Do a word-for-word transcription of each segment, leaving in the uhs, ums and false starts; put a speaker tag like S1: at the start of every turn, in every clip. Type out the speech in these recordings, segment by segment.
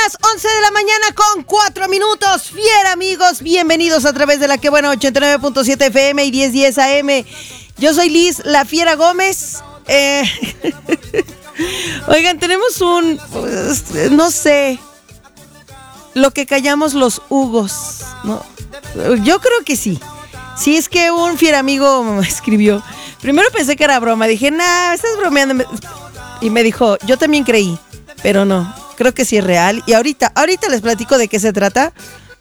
S1: las once de la mañana con cuatro minutos. Fiera, amigos, bienvenidos a través de la Que Buena ochenta y nueve punto siete F M y diez diez A M. Yo soy Liz, la Fiera Gómez. Eh... Oigan, tenemos un... Pues, no sé... Lo que callamos los hugos, ¿no? Yo creo que sí. Si es que un fiel amigo me escribió. Primero pensé que era broma. Dije, nah, estás bromeando. Y me dijo, yo también creí. Pero no, creo que sí es real. Y ahorita, ahorita les platico de qué se trata.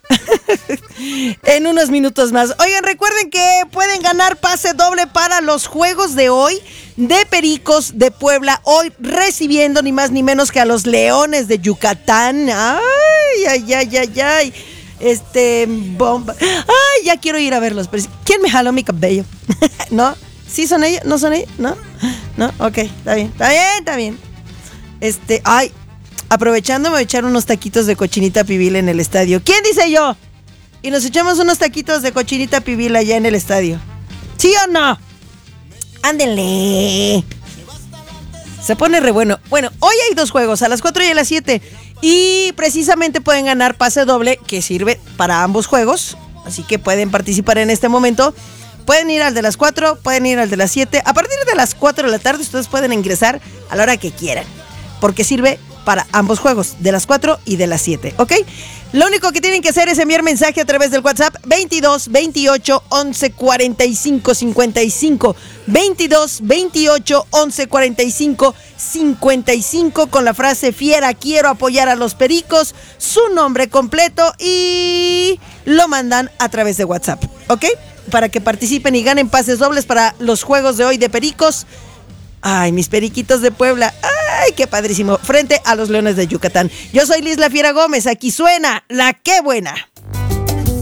S1: En unos minutos más. Oigan, recuerden que pueden ganar pase doble para los juegos de hoy de Pericos de Puebla. Hoy recibiendo ni más ni menos que a los Leones de Yucatán. Ay, ay, ay, ay, ay. Este, bomba. Ay, ya quiero ir a verlos. ¿Quién me jaló mi cabello? ¿No? ¿Sí son ellos? ¿No son ellos? ¿No? ¿No? Ok, está bien, está bien, está bien. Este, ay, aprovechando me voy a echar unos taquitos de cochinita pibil en el estadio. ¿Quién dice yo? Y nos echamos unos taquitos de cochinita pibil allá en el estadio. ¿Sí o no? Ándenle. Se pone re bueno. Bueno, hoy hay dos juegos, a las cuatro y a las siete. Y precisamente pueden ganar pase doble, que sirve para ambos juegos. Así que pueden participar en este momento. Pueden ir al de las cuatro, pueden ir al de las siete. A partir de las cuatro de la tarde ustedes pueden ingresar a la hora que quieran. Porque sirve para ambos juegos, de las cuatro y de las siete, ¿ok? Lo único que tienen que hacer es enviar mensaje a través del WhatsApp veintidós, veintiocho, once, cuarenta y cinco, cincuenta y cinco. veintidós, veintiocho, once, cuarenta y cinco, cincuenta y cinco con la frase Fiera, quiero apoyar a los Pericos, su nombre completo y lo mandan a través de WhatsApp, ¿ok? Para que participen y ganen pases dobles para los juegos de hoy de Pericos. Ay, mis periquitos de Puebla. Ay, qué padrísimo. Frente a los Leones de Yucatán. Yo soy Liz la Fiera Gómez. Aquí suena la Que Buena.